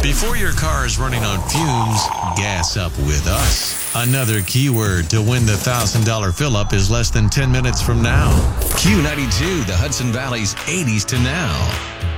Before your car is running on fumes, gas up with us. Another keyword to win the $1,000 fill-up is less than 10 minutes from now. Q92, the Hudson Valley's 80s to now.